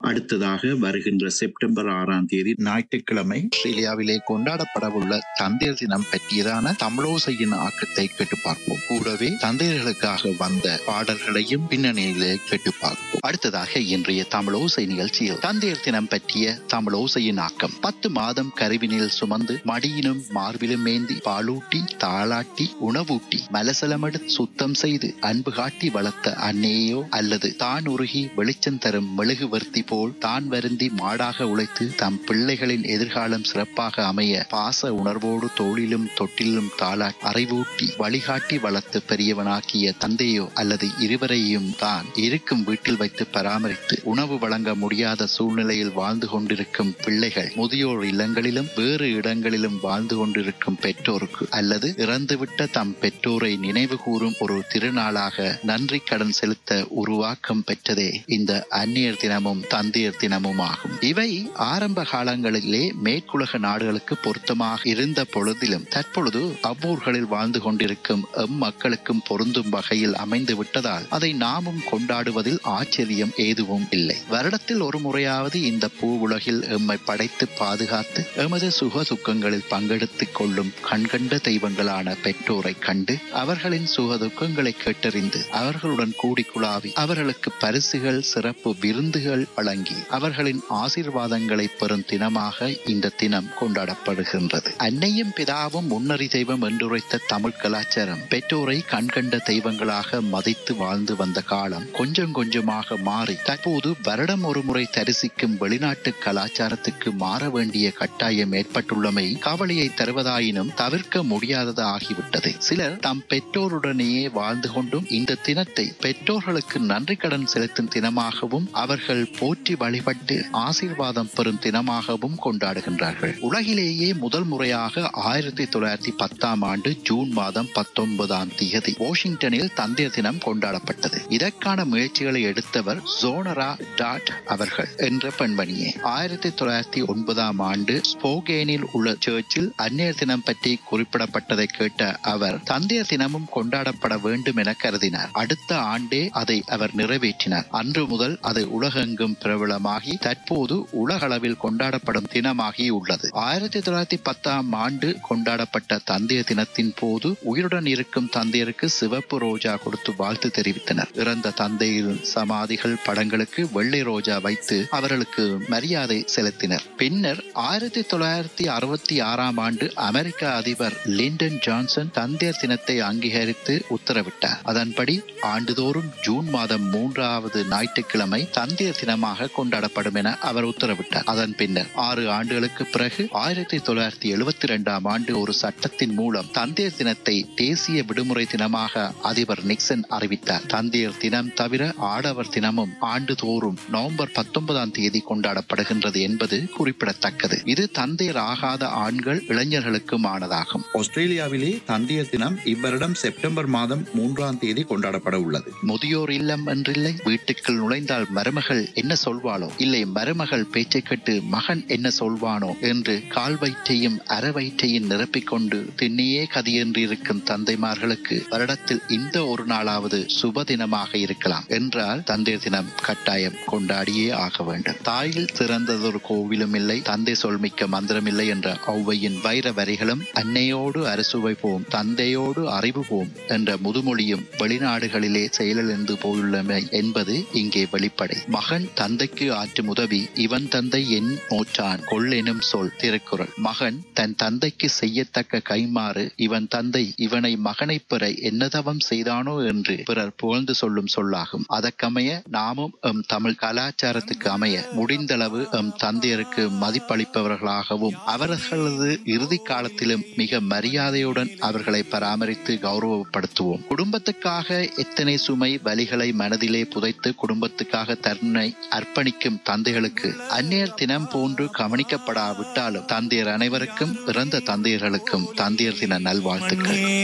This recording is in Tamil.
அடுத்ததாக வருகின்ற செப்டம்பர் 6ஆம் தேதி ஞாயிற்றுக்கிழமை ஆஸ்திரேலியாவிலே கொண்டாடப்படவுள்ள தந்தையர் தினம் பற்றியதான தமிழோசையின் ஆக்கத்தை கேட்டு பார்ப்போம். கூடவே தந்தையர்களுக்காக வந்த பாடல்களையும் பின்னணியிலே கேட்டு பார்ப்போம். அடுத்ததாக இன்றைய தமிழோசை நிகழ்ச்சியில் தந்தையர் தினம் பற்றிய தமிழோசையின் ஆக்கம். 10 மாதம் கருவினில் சுமந்து மடியினும் மார்பிலும் ஏந்தி பாலூட்டி தாளாட்டி உணவூட்டி மலசலமடு சுத்தம் செய்து அன்பு காட்டி வளர்த்த அன்னையோ அல்லது தான் உருகி வெளிச்சம் தரும் மெழுகுவர்த்தி போல் தான் வருந்தி மாடாக உழைத்து தம் பிள்ளைகளின் எதிர்காலம் சிறப்பாக அமைய பாச உணர்வோடு தோளிலும் தொட்டிலும் தாளாட்டி அறிவூட்டி வழிகாட்டி வளர்த்து பெரியவனாக்கிய தந்தையோ அல்லது இருவரையும் தான் இருக்கும் வீட்டில் வைத்து பராமரித்து உணவு வழங்க முடியாத சூழ்நிலையில் வாழ்ந்து கொண்டிருக்கும் பிள்ளைகள், முதியோர் இல்லங்களிலும் வேறு இடங்களிலும் வாழ்ந்து கொண்டிருக்கும் பெற்றோருக்கு அல்லது இறந்துவிட்ட தம் பெற்றோரை நினைவு கூறும் ஒரு திருநாளாக நன்றி கடன் செலுத்த உருவாக்கம் பெற்றதே இந்த அந்நியர் தினமும் தந்தையர் தினமும் ஆகும். இவை ஆரம்ப காலங்களிலே மேற்குலக நாடுகளுக்கு பொருத்தமாக இருந்த பொழுதிலும் தற்பொழுது அவ்வூர்களில் வாழ்ந்து கொண்டிருக்கும் மக்களுக்கும் பொருந்தும் வகையில் அமைந்து விட்டதால் அதை நாமும் கொண்டாடுவதில் ஆச்சரியம் ஏதுவும் இல்லை. வருடத்தில் ஒரு முறையாவது இந்த பூ உலகில் எம்மை படைத்து பாதுகாத்து எமது சுக துக்கங்களில் பங்கெடுத்துக் கொள்ளும் கண்கண்ட தெய்வங்களான பெற்றோரை கண்டு அவர்களின் சுக துக்கங்களை கேட்டறிந்து அவர்களுடன் கூடி குழாவி அவர்களுக்கு பரிசுகள் சிறப்பு விருந்துகள் வழங்கி அவர்களின் ஆசீர்வாதங்களை பெறும் தினமாக இந்த தினம் கொண்டாடப்படுகின்றது. அன்னையும் பிதாவும் முன்னறி தெய்வம் என்றுரைத்த தமிழ் கலாச்சாரம் பெற்றோரை கண்கண்ட தெய்வங்களாக மதித்து வாழ்ந்து வந்த காலம் கொஞ்சம் கொஞ்சமாக மாறி தற்போது வருடம் ஒரு முறை தரிசிக்கும் வெளிநாட்டு கலாச்சாரத்துக்கு மாற வேண்டிய கட்டாயம் ஏற்பட்டுள்ளமை கவலையை தருவதாயினும் தவிர்க்க முடியாதது ஆகிவிட்டது. சிலர் தம் பெற்றோருடனேயே வாழ்ந்து கொண்டும் இந்த தினத்தை பெற்றோர்களுக்கு நன்றி கடன் செலுத்தும் தினமாகவும் அவர்கள் போற்றி வழிபட்டு ஆசீர்வாதம் பெறும் தினமாகவும் கொண்டாடுகின்றார்கள். உலகிலேயே முதல் முறையாக 1910ஆம் ஆண்டு ஜூன் மாதம் 19ஆம் தேதி வாஷிங்டனில் தந்தையர் தினம் கொண்டாடப்பட்டது. இதற்கான முயற்சிகளை எடுத்தவர் ஜோனரா டாட் அவர்கள் என்ற பெண்மணியே. 1909ஆம் ஆண்டு ஸ்போகேனில் உள்ள சர்ச்சில் அந்நியர் தினம் பற்றி குறிப்பிடப்பட்டதை கேட்ட அவர் தந்தையர் தினமும் கொண்டாடப்பட வேண்டும் என கருதினார். அடுத்த ஆண்டே அதை அவர் நிறைவேற்றினார். அன்று முதல் அது உலகெங்கும் பிரபலமாகி தற்போது உலகளவில் கொண்டாடப்படும் தினமாகி உள்ளது. 1910ஆம் ஆண்டு கொண்டாடப்பட்ட தந்தையர் தினத்தின் போது உயிருடன் இருக்கும் தந்தையருக்கு சிவப்பு ரோஜா கொடுத்து வாழ்த்து தெரிவித்தனர். இறந்த தந்தையின் சமாதிகள் படங்களுக்கு வெள்ளை ரோஜா வைத்து அவர்களுக்கு மரியாதை செலுத்தினர். பின்னர் 1966ஆம் ஆண்டு அமெரிக்க அதிபர் லிண்டன் ஜான்சன் தந்தையர் தினத்தை அங்கீகரித்து உத்தரவிட்டார். அதன்படி ஆண்டுதோறும் ஜூன் மாதம் 3வது ஞாயிற்றுக்கிழமை தந்தையர் தினமாக கொண்டாடப்படும் என அவர் உத்தரவிட்டார். அதன் பின்னர் 6 ஆண்டுகளுக்கு பிறகு 1972ஆம் ஆண்டு ஒரு சட்டத்தின் மூலம் தந்தையர் தினத்தை தேசிய விடுமுறை தினமாக அதிபர் நிக்சன் அறிவித்தார். தந்தையர் தினம் தவிர ஆடவர் தினமும் ஆண்டுதோறும் நவம்பர் 19ஆம் தேதி கொண்டாடப்படுகின்றது என்பது குறிப்பிடத்தக்கது. இது தந்தையர் ஆகாத ஆண்கள் இளைஞர்களுக்கும் ஆனதாகும். ஆஸ்திரேலியாவிலே தந்தையர் தினம் இவ்வருடம் செப்டம்பர் மாதம் 3ஆம் தேதி கொண்டாடப்பட உள்ளது. முதியோர் இல்லம் என்றில்லை, வீட்டுக்குள் நுழைந்தால் மருமகள் என்ன சொல்வாளோ, இல்லை மருமகள் பேச்சை கேட்டு மகன் என்ன சொல்வானோ என்று கால் வயிற்றையும் அற வயிற்றையும் நிரப்பிக் கொண்டு திண்ணியே கதியென்றிருக்கும் தந்தைமார்களுக்கு வருடத்தில் இந்த ஒரு நாளாவது சுப தினமாக இருக்கலாம் என்றால் தந்தையர் தினம் கட்டாயம் கொண்டாடியே ஆக வேண்டும். தாயில் சிறந்ததொரு கோவிலும் இல்லை, தந்தை சொல்மிக்க மந்திரம் இல்லை என்ற ஔவையின் வைர வரிகளும் அன்னையோடு அரசுவைப்போம் தந்தையோடு அறிவு போம் என்ற முதுமொழியும் வெளிநாடுகளிலே செயலிழந்து போயுள்ளமை என்பது இங்கே வெளிப்படை. மகன் தந்தைக்கு ஆற்றும் உதவி இவன் தந்தை என் நோற்றான் கொள் எனும் சொல் திருக்குறள். மகன் தன் தந்தைக்கு செய்யத்தக்க கைமாறு இவன் தந்தை இவனை மகனை பெற என்னதவம் செய்தானோ என்று பிறர் புகழ்ந்து சொல்லும் சொல்லாகும். அதற்கமைய நாமும் எம் தமிழ் கலாச்சாரத்துக்கு அமைய முடிந்தளவு எம் தந்தையருக்கு மதிப்பளிப்பவர்களாகவும் அவர்களது இறுதி காலத்திலும் மிக மரியாதையுடன் அவர்களை பராமரித்து கௌரவப்படுத்துவோம். குடும்பத்துக்காக எத்தனை சுமை வலிகளை மனதிலே புதைத்து குடும்பத்துக்காக தன்னை அர்ப்பணிக்கும் தந்தைகளுக்கு அந்நியர் தினம் போன்று கவனிக்கப்படாவிட்டாலும் தந்தையர் அனைவருக்கும் இறந்த தந்தையர்களுக்கும் தந்தையர் தின நல்வாழ்த்துக்கள்.